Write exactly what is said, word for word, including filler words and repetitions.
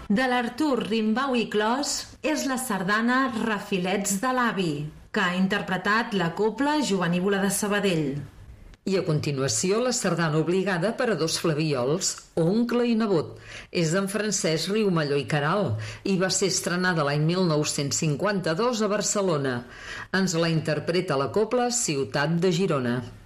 De l'Artur Rimbau i Clos és la sardana Refilets de l'avi, que ha interpretat la Cobla Jovenívola de Sabadell. I a continuació la sardana obligada per a dos flaviols, Oncle i nebot. És d'en Francesc Riumalló i Caral i va ser estrenada l'any mil nou-cents cinquanta-dos a Barcelona. Ens la interpreta la Cobla Ciutat de Girona.